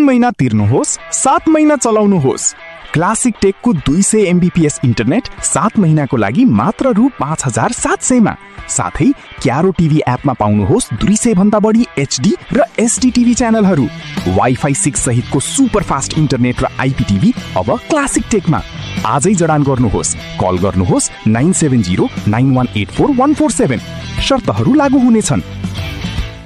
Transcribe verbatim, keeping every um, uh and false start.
महिना तिर्नुहोस्, सात महिना चलाउनुहोस्। क्लासिक टेकको दुई सय एमबीपीएस इन्टरनेट सात महिनाको लागि मात्र रु पाँच हजार सात सयमा। साथै क्यारो टिभी एपमा पाउनुहोस् दुई सय भन्दा बढी एचडी र एसडी टिभी च्यानलहरू। वाइफाई सिक्स सहितको सुपर फास्ट इन्टरनेट र आइपीटिभी अब क्लासिक टेकमा। आजै जडान गर्नुहोस्। कल गर्नुहोस् nine seven zero nine one eight four one four seven. शर्तहरू लागू हुनेछन्।